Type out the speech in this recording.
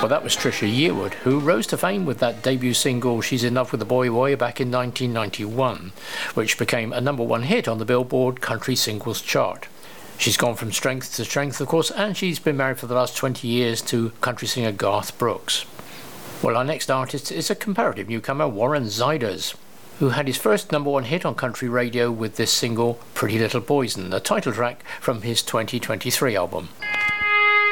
Well, that was Trisha Yearwood, who rose to fame with that debut single She's in Love with a Boy way back in 1991, which became a #1 hit on the Billboard Country Singles chart. She's gone from strength to strength, of course, and she's been married for the last 20 years to country singer Garth Brooks. Well, our next artist is a comparative newcomer, Warren Ziders, who had his first #1 hit on country radio with this single, Pretty Little Poison, the title track from his 2023 album.